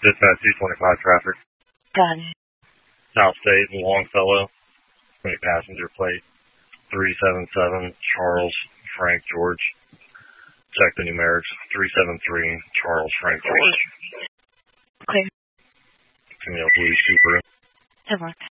Dispatch 225 traffic. Got it. South State and Longfellow. Passenger plate 377 Charles Frank George. Check the numerics. 373 Charles Frank George. Okay. Camille Blue Subaru. That works.